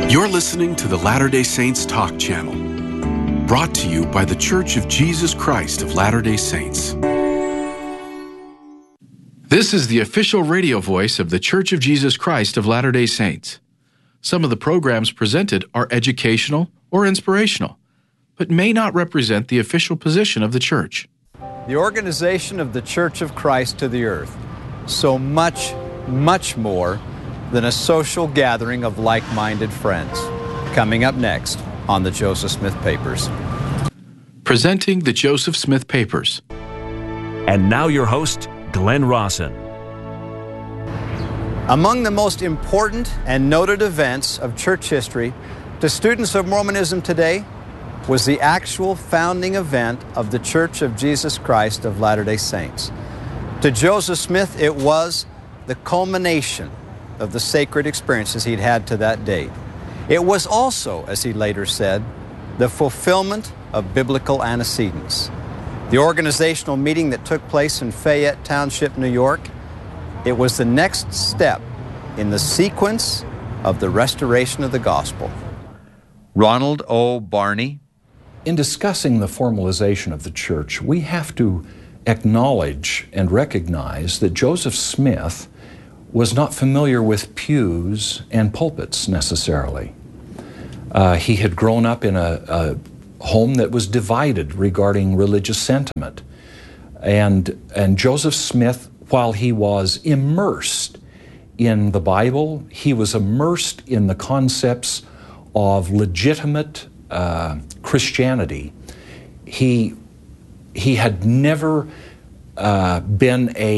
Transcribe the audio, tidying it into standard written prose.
You're listening to the Latter-day Saints Talk Channel, brought to you by The Church of Jesus Christ of Latter-day Saints. This is the official radio voice of The Church of Jesus Christ of Latter-day Saints. Some of the programs presented are educational or inspirational, but may not represent the official position of the Church. The organization of the Church of Christ to the earth, so much, much more than a social gathering of like-minded friends. Coming up next on the Joseph Smith Papers. Presenting the Joseph Smith Papers. And now your host, Glenn Rawson. Among the most important and noted events of church history to students of Mormonism today was the actual founding event of the Church of Jesus Christ of Latter-day Saints. To Joseph Smith, it was the culmination of the sacred experiences he'd had to that date. It was also, as he later said, the fulfillment of biblical antecedents. The organizational meeting that took place in Fayette Township, New York, it was the next step in the sequence of the restoration of the gospel. Ronald O. Barney. In discussing the formalization of the church, we have to acknowledge and recognize that Joseph Smith was not familiar with pews and pulpits necessarily. He had grown up in a home that was divided regarding religious sentiment. And Joseph Smith, while he was immersed in the Bible, he was immersed in the concepts of legitimate Christianity. He had never been